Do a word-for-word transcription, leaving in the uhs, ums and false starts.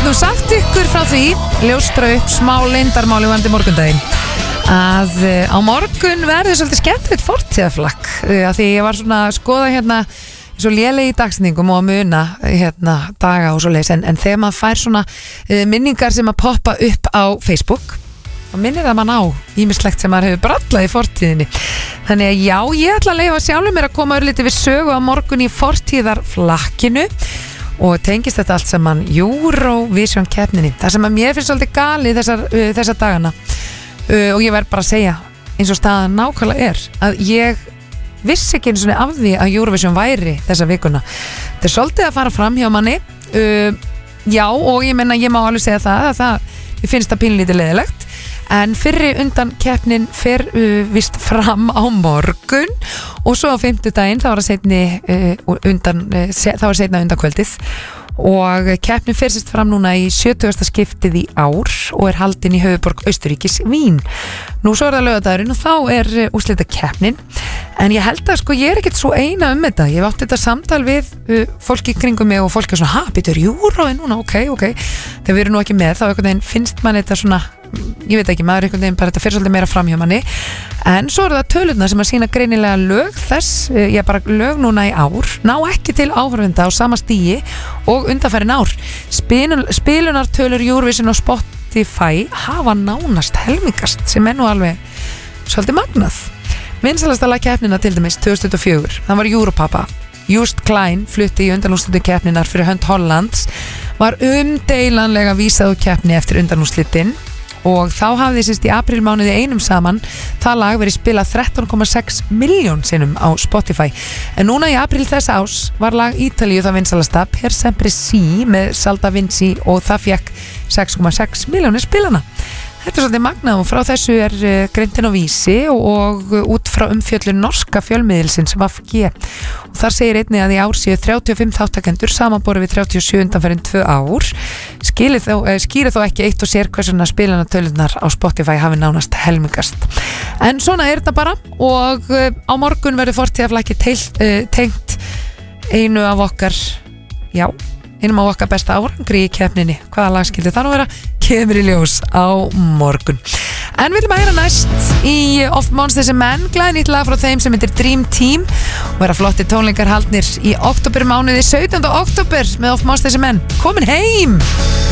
getum sagt ykkur frá því, ljóstra upp smá leyndarmáli varðandi morgundaginn, að á morgun verður svolítið skemmtilegt fortíðarflakk, að því ég var svona að skoða hérna svo léleg í dagsningum og að muna hérna daga og svo leiðis, en, en þegar maður fær svona minningar sem að poppa upp á Facebook, þá minnir það mann á ýmislegt sem maður hefur brallað í fortíðinni. Þannig að já, ég ætla að leyfa sjálfur mér að koma örlítið við sögu á morgun í fortíðarflakkinu og tengist þetta allt saman Eurovision keppninni. Það sem að mér finnst svolítið galið þessar, uh, þessar dagana uh, og ég verð bara að segja eins og staðan nákvæmlega er að ég vissi ekki eins og af því að Eurovision væri þessa vikuna. Þetta er svolítið að fara fram hjá manni uh, já, og ég menna ég má alveg segja það að það, ég finnst það pínlítið leiðilegt, en fyrri undan keppnin fer uh, vist fram á morgun og svo á fimmtudaginn þá var það seinni uh, undan uh, se, þá var seinna undan kvöldið og keppnin fer sérst fram núna í sjötugasta skiptið í ár og er haldin í höfuðborg Austurríkis Vín. Nú svo er það laugardagurinn og þá er uh, úrslita keppnin, en ég held að sko ég er ekkert svo eina um þetta. Ég hef átt þetta samtal við uh, fólki kringum mig og fólki er svona, ha, býtur Euro en núna, ok, ok þegar við erum nú ekki með, þá einhvern veginn finnst mann þetta svona, ég veit ekki, maður einhvern veginn bara þetta fyrir svolítið meira fram hjá manni, en svo er það tölurnar sem að sína greinilega lög þess, ég bara lög núna í ár ná ekki til áhorfenda á sama stíi og undanfærin ár. Spilun, spilunartölur Eurovision og Spotify hafa nánast helmingast sem er nú alveg svolítið magnað. Vinsælasta lag keppnina til dæmis tvö þúsund og fjögur, það var Europapa. Just Klein flutti í undanúrslitu keppninar fyrir hönd Hollands, var umdeilanlega vísað úr keppni eftir undanúrslitin og þá hafði sérst í aprílmánuði einum saman það lag verið spilað þrettán komma sex milljón sinnum á Spotify, en núna í apríl þess ás var lag Ítalíu það vinsælasta Per Sempre Si með Salda Vinci og það fekk sex komma sex milljónir spilana. Þetta er svolítið magnað og frá þessu er uh, greindin á Vísi og, og uh, út frá umfjöllun norska fjölmiðilsins V G og þar segir einnig að í ár séu þrjátíu og fimm þáttakendur samanborið við þrjátíu og sjö undanfarin tvö ár. Skýrir þó, uh, skýrir þó ekki eitt og sér hversuna spilanatölunar á Spotify hafi nánast helmingast. En svona er þetta bara og uh, á morgun verður fortíðarflakki uh, tengt einu af okkar, já, einum af okkar besta árangri í keppninni. Hvaða lag skildi það nú vera? Kemur í ljós á morgun. En við viljum að heyra næst í Of Monsters and Men, glæði nýtt lag frá þeim sem heitir Dream Team og vera flotti tónleikar haldnir í októbermánuði, sautjánda október með Of Monsters and Men. Komin heim!